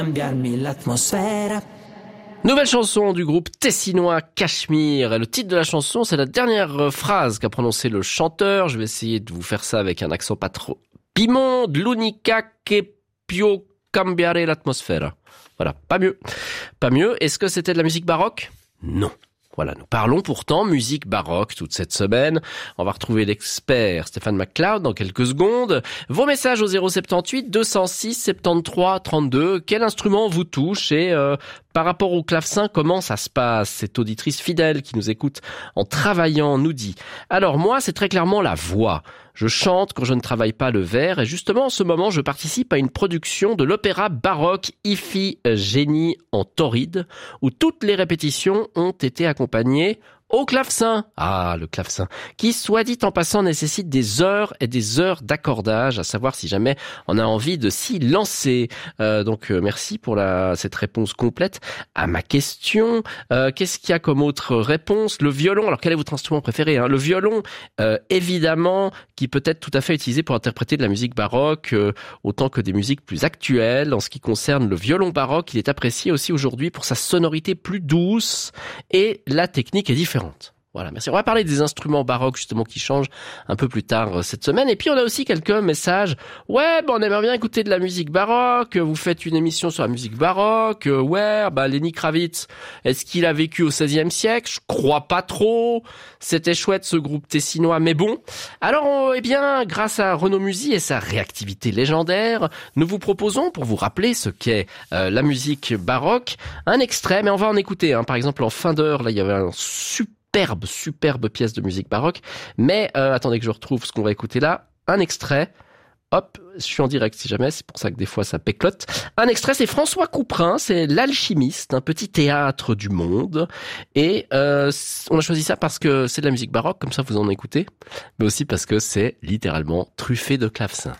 Cambiarmi l'atmosfera. Nouvelle chanson du groupe tessinois Cachemire. Et le titre de la chanson, c'est la dernière phrase qu'a prononcé le chanteur. Je vais essayer de vous faire ça avec un accent pas trop piment. L'unica che può cambiare l'atmosfera. Voilà, pas mieux. Pas mieux. Est-ce que c'était de la musique baroque? Non. Voilà, nous parlons pourtant musique baroque toute cette semaine. On va retrouver l'expert Stéphane McLeod dans quelques secondes. Vos messages au 078 206 73 32. Quel instrument vous touche et par rapport au clavecin, comment ça se passe? Cette auditrice fidèle qui nous écoute en travaillant nous dit: alors moi, c'est très clairement la voix. Je chante quand je ne travaille pas le vers et justement en ce moment je participe à une production de l'opéra baroque Iphigénie en Tauride où toutes les répétitions ont été accompagnées au clavecin. Ah, le clavecin, qui, soit dit en passant, nécessite des heures et des heures d'accordage, à savoir si jamais on a envie de s'y lancer. Merci pour cette réponse complète à ma question. Qu'est-ce qu'il y a comme autre réponse? Le violon. Alors, quel est votre instrument préféré, Le violon, évidemment, qui peut être tout à fait utilisé pour interpréter de la musique baroque, autant que des musiques plus actuelles. En ce qui concerne le violon baroque, il est apprécié aussi aujourd'hui pour sa sonorité plus douce et la technique est différente. Voilà, merci. On va parler des instruments baroques justement qui changent un peu plus tard cette semaine. Et puis on a aussi quelques messages. Ouais, on aimerait bien écouter de la musique baroque. Vous faites une émission sur la musique baroque. Lenny Kravitz, est-ce qu'il a vécu au XVIe siècle? Je crois pas trop. C'était chouette ce groupe tessinois, mais bon. Alors, grâce à Renaud Musy et sa réactivité légendaire, nous vous proposons, pour vous rappeler ce qu'est la musique baroque, un extrait. Mais on va en écouter. Par exemple, en fin d'heure, là, il y avait un superbe pièce de musique baroque. Mais attendez que je retrouve ce qu'on va écouter là. Un extrait. Hop, je suis en direct si jamais, c'est pour ça que des fois ça péclote. Un extrait, c'est François Couperin, c'est L'Alchimiste, un petit théâtre du monde. Et on a choisi ça parce que c'est de la musique baroque, comme ça vous en écoutez, mais aussi parce que c'est littéralement truffé de clavecin.